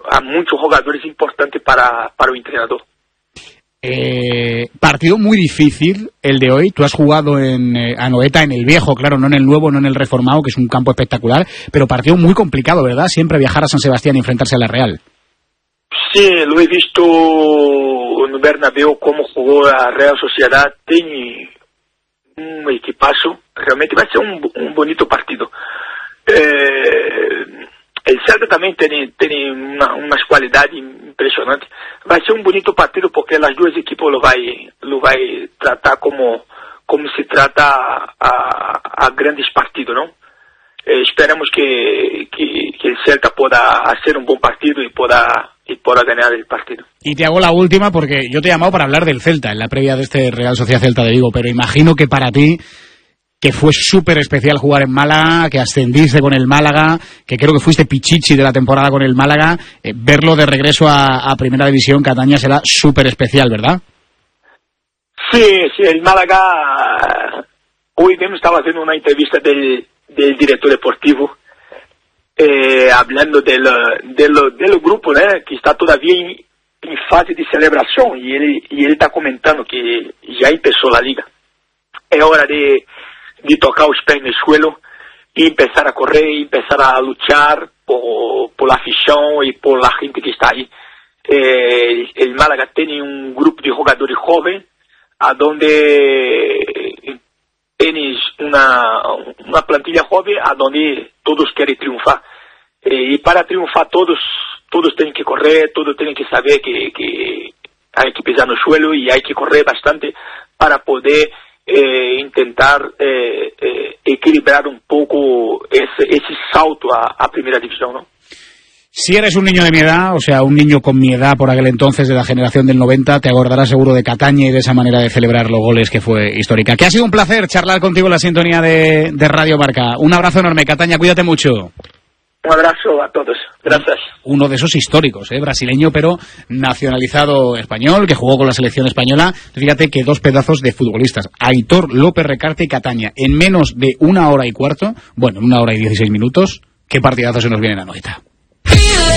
a muchos jugadores importantes para el entrenador. Partido muy difícil el de hoy. Tú has jugado en Anoeta, en el viejo, claro, no en el nuevo, no en el reformado, que es un campo espectacular, pero partido muy complicado, ¿verdad? Siempre viajar a San Sebastián y enfrentarse a la Real. Sí, lo he visto en Bernabéu cómo jugó la Real Sociedad. Tiene un equipazo, realmente va a ser un bonito partido. El Celta también tiene unas cualidades impresionantes. Va a ser un bonito partido porque las dos equipos lo va a tratar como se trata a grandes partidos, ¿no? Esperamos que el Celta pueda hacer un buen partido y pueda ganar el partido. Y te hago la última porque yo te he llamado para hablar del Celta en la previa de este Real Sociedad Celta de Vigo, pero imagino que para ti, que fue súper especial jugar en Málaga, que ascendiste con el Málaga, que creo que fuiste pichichi de la temporada con el Málaga, verlo de regreso a Primera División, Cataña, será súper especial, ¿verdad? Sí, el Málaga, hoy mismo estaba haciendo una entrevista del director deportivo, hablando del grupo, ¿no? Que está todavía en fase de celebración, y él está comentando que ya empezó la liga. Es hora de tocar los pés en el suelo y empezar a correr, y empezar a luchar por la afición y por la gente que está ahí. El Málaga tiene un grupo de jugadores jóvenes, a donde tienes una plantilla joven, a donde todos quieren triunfar. Y para triunfar todos tienen que correr, todos tienen que saber que hay que pisar en el suelo y hay que correr bastante para poder intentar equilibrar un poco ese salto a Primera División, ¿no? Si eres un niño de mi edad, o sea, un niño con mi edad por aquel entonces, de la generación del 90, te acordarás seguro de Cataña y de esa manera de celebrar los goles que fue histórica. Que ha sido un placer charlar contigo en la sintonía de Radio Marca. Un abrazo enorme, Cataña, cuídate mucho. Un abrazo a todos, gracias. Uno de esos históricos, brasileño, pero nacionalizado español, que jugó con la selección española. Fíjate que dos pedazos de futbolistas, Aitor López Recarte y Cataña, en menos de 1 hora y cuarto, bueno, en 1 hora y 16 minutos, qué partidazo se nos viene en la noche.